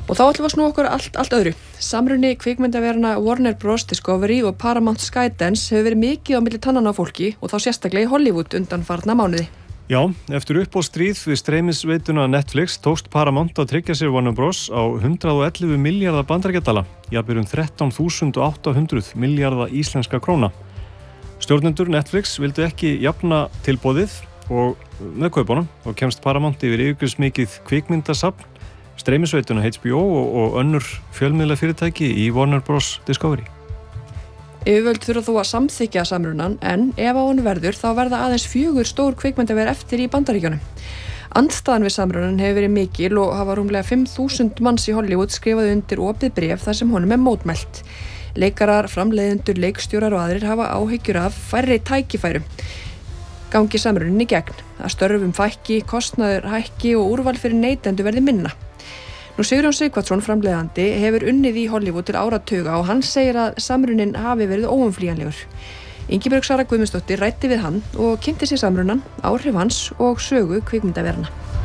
Og þá ætlum við að snúa okkur allt öðru. Samruni kvikmyndaverana Warner Bros. Discovery og Paramount Skydance hefur verið mikið á milli tannanna á fólki og þá sérstaklega í Hollywood undanfarna mánuði. Já, eftir uppboðsstríð við streymisveituna Netflix tókst Paramount að tryggja sér Warner Bros. Á 111 milljarða bandaríkjadala, jafnvel 13.800 milljarða íslenska króna. Stjórnendur Netflix vildu ekki jafna tilboðið og með kaupunum og kemst Paramount yfir yfirgripsmikið kvikmyndasafn, streymisveituna HBO og önnur fjölmiðlafyrirtæki í Warner Bros. Discovery. Yfirvöld þurfa þó að samþykkja samrunan en ef á hann verður þá verða aðeins 4 stór kvikmyndaver eftir í Bandaríkjunum. Andstaðan við samrunan hefur verið mikil og hafa rúmlega 5.000 manns í Hollywood skrifað undir opið bréf þar sem honum mótmælt. Leikarar, framleiðendur, leikstjórar og aðrir hafa áhyggjur af færri tækifærum. Gangi samrunin í gegn, að störfum fækki, kostnaður hækki og úrval fyrir neytendur verði minna. Nú Sigurjón Sighvatsson, framleiðandi, hefur unnið í Hollywood til áratuga og hann segir að samrunin hafi verið óumflýjanlegur. Ingibjörg Sara Guðmundsdóttir ræddi við hann og kynnti sér samrunan, áhrif hans og sögu kvikmyndaverana.